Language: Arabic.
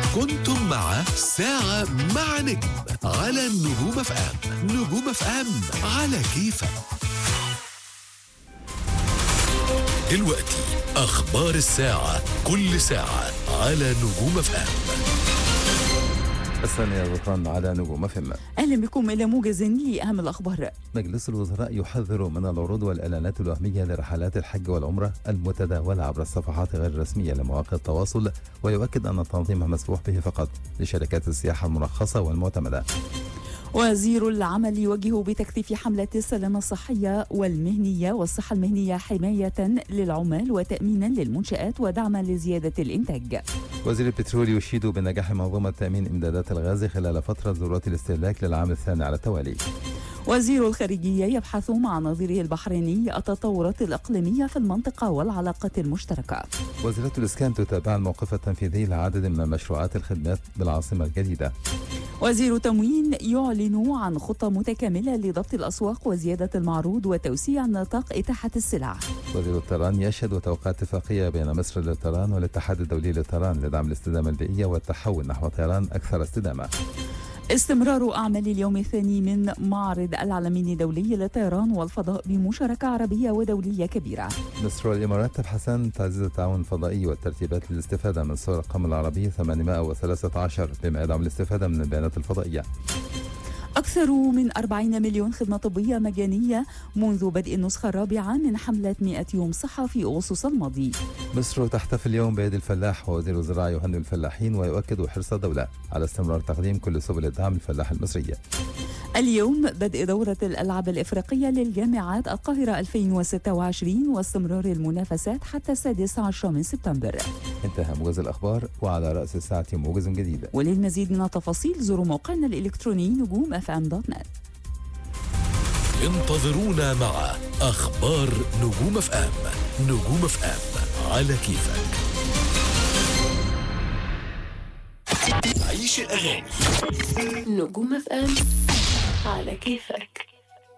كنتم مع ساعة مع نجم على النجوم اف ام. نجوم اف ام على كيفك. دلوقتي أخبار الساعة، كل ساعة على نجوم اف ام. الثانية ظهرا على نجوم اف ام. أهلا بكم إلى موجز لأهم الأخبار. مجلس الوزراء يحذر من العروض والإعلانات الوهمية لرحلات الحج والعمرة المتداولة عبر الصفحات غير الرسمية لمواقع التواصل، ويؤكد أن التنظيم مسموح به فقط لشركات السياحة المرخصة والمعتمدة. وزير العمل يوجه بتكثيف حملة السلامة الصحية والمهنية والصحة المهنية حماية للعمال وتأمينا للمنشآت ودعما لزيادة الإنتاج. وزير البترول يشيد بنجاح منظومة تأمين إمدادات الغاز خلال فترة ذروة الاستهلاك للعام الثاني على التوالي. وزير الخارجية يبحث مع نظيره البحريني التطورات الإقليمية في المنطقة والعلاقات المشتركة. وزارة الإسكان تتابع الموقف التنفيذي لعدد من مشروعات الخدمات بالعاصمة الجديدة. وزير التموين يعلن عن خطة متكاملة لضبط الأسواق وزيادة المعروض وتوسيع نطاق إتاحة السلع. وزير الطيران يشهد وتوقع اتفاقية بين مصر للطيران والاتحاد الدولي للطيران لدعم الاستدامة البيئية والتحول نحو طيران أكثر استدامة. استمرار أعمال اليوم الثاني من معرض العالمين الدولي للطيران والفضاء بمشاركة عربية ودولية كبيرة. مصر والإمارات تبحثان تعزيز التعاون الفضائي والترتيبات للاستفادة من صور القمر العربي 813 بما يدعم الاستفادة من البيانات الفضائية. أكثر من 40 مليون خدمة طبية مجانية منذ بدء النسخة الرابعة من حملة 100 يوم صحة في أغسطس الماضي. مصر تحتفل اليوم بعيد الفلاح، ووزير الزراعة يهنئ الفلاحين ويؤكد حرص الدولة على استمرار تقديم كل سبل الدعم للفلاح المصري. اليوم بدء دورة الألعاب الإفريقية للجامعات القاهرة 2026 واستمرار المنافسات حتى 16 من سبتمبر. انتهى موجز الأخبار، وعلى رأس الساعة موجز جديد. وللمزيد من التفاصيل زوروا موقعنا الإلكتروني نجوم.fm.net. انتظرونا مع أخبار نجوم اف ام. نجوم اف ام على كيفك. عيش الأغاني. نجوم اف ام على كيفك.